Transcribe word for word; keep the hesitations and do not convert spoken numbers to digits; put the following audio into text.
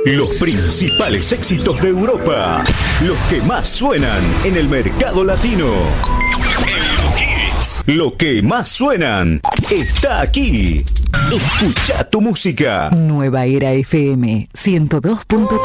Los principales éxitos de Europa, los que más suenan en el mercado latino. Eurohits, lo que más suenan está aquí. Escucha tu música. Nueva Era F M ciento dos punto tres.